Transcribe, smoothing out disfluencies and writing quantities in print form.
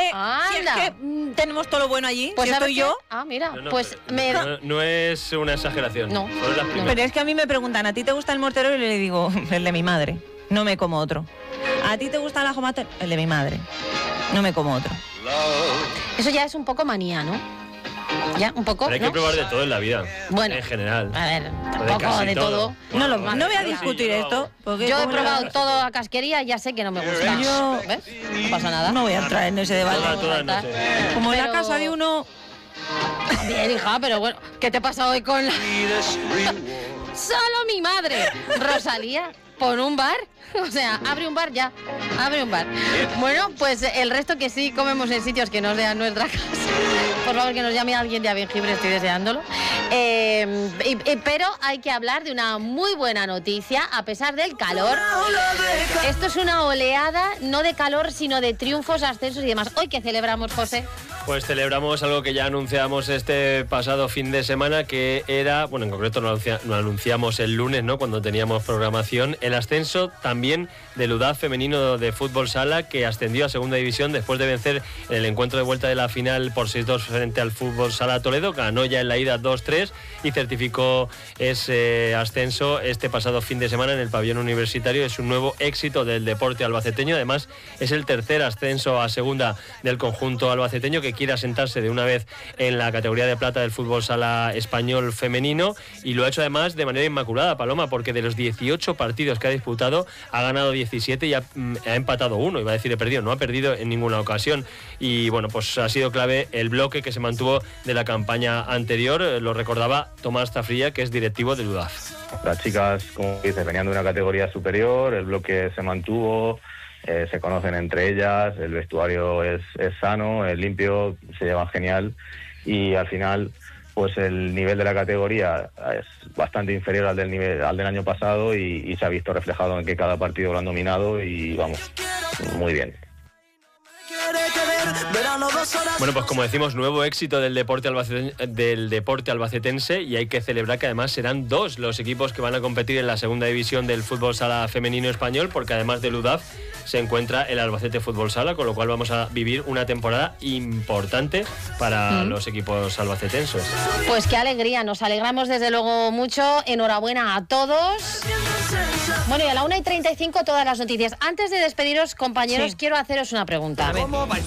tenemos todo lo bueno allí, pues si estoy yo. Mira, No, pues no es una exageración. No. Son las primeras. Pero es que a mí me preguntan, ¿a ti te gusta el mortero? Y le digo, el de mi madre, no me como otro. ¿A ti te gusta el ajo mater? El de mi madre, no me como otro. eso ya es un poco manía, ¿no? Ya, un poco, Pero hay que probar de todo en la vida. Bueno, en general. A ver, de tampoco casi de todo. Bueno, No voy a discutir esto. Porque Yo he como probado la- todo a casquería y ya sé que no me gusta. Yo- ¿Ves? No pasa nada. No voy a entrar en ese debate. Todas no sé. Como en la Pero- casa de uno... Bien, hija, pero bueno, ¿qué te pasa hoy con la... Solo mi madre. Rosalía, pon un bar. O sea, abre un bar ya. Abre un bar. Bueno, pues el resto que sí comemos en sitios que no sean nuestra casa. Por favor, que nos llame alguien de Abengibre, estoy deseándolo. Pero hay que hablar de una muy buena noticia, a pesar del calor. Esto es una oleada, no de calor, sino de triunfos, ascensos y demás. Hoy que celebramos, José. Pues celebramos algo que ya anunciamos este pasado fin de semana, que era, bueno, en concreto lo anunciamos el lunes, ¿no?, cuando teníamos programación, el ascenso también del UDAF femenino de fútbol sala, que ascendió a segunda división después de vencer en el encuentro de vuelta de la final por 6-2 frente al fútbol sala Toledo. Ganó ya en la ida 2-3 y certificó ese ascenso este pasado fin de semana en el pabellón universitario. Es un nuevo éxito del deporte albaceteño. Además, es el tercer ascenso a segunda del conjunto albaceteño, que quiere asentarse de una vez en la categoría de plata del fútbol sala español femenino, y lo ha hecho además de manera inmaculada, Paloma, porque de los 18 partidos que ha disputado ha ganado 17 y ha empatado uno. Iba a decir he perdido, no ha perdido en ninguna ocasión. Y bueno, pues ha sido clave el bloque que se mantuvo de la campaña anterior. Lo recordaba Tomás Zafrilla, que es directivo del UDAF. Las chicas, como dices, venían de una categoría superior, el bloque se mantuvo, se conocen entre ellas, el vestuario es sano, es limpio, se llevan genial, y al final pues el nivel de la categoría es bastante inferior al del año pasado, y se ha visto reflejado en que cada partido lo han dominado, y vamos, muy bien. Bueno, pues como decimos, nuevo éxito del deporte albacetense, y hay que celebrar que además serán dos los equipos que van a competir en la segunda división del fútbol sala femenino español, porque además del UDAF se encuentra el Albacete Fútbol Sala, con lo cual vamos a vivir una temporada importante para los equipos albacetenses. Pues qué alegría, nos alegramos desde luego mucho. Enhorabuena a todos. Bueno, y a la 1:35 todas las noticias. Antes de despediros, compañeros, quiero haceros una pregunta.